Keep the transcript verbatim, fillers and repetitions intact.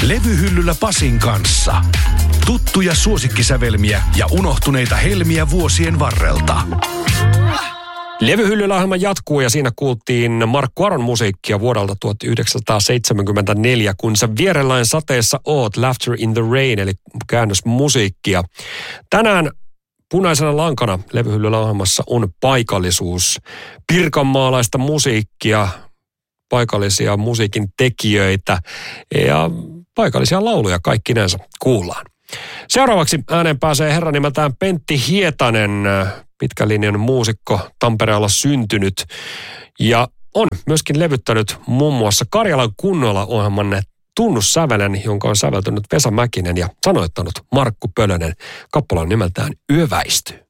Levyhyllyllä Pasin kanssa. Tuttuja suosikkisävelmiä ja unohtuneita helmiä vuosien varrelta. Levyhyllyllä ohjelma jatkuu ja siinä kuultiin Markku Aron musiikkia vuodelta tuhatyhdeksänsataaseitsemänkymmentäneljä, kun sä vierelläin sateessa oot, Laughter in the Rain, eli käännösmusiikkia. Tänään punaisena lankana Levyhyllyllä ohjelmassa on paikallisuus, pirkanmaalaista musiikkia, paikallisia musiikin tekijöitä ja paikallisia lauluja kaikkinensa kuullaan. Seuraavaksi ääneen pääsee herra nimeltään Pentti Hietanen, pitkälinjan muusikko, Tampereella syntynyt ja on myöskin levyttänyt muun muassa Karjalan kunnolla ohjelman tunnussävelen, jonka on säveltänyt Vesa Mäkinen ja sanoittanut Markku Pölönen. Kappale on nimeltään Yöväisty.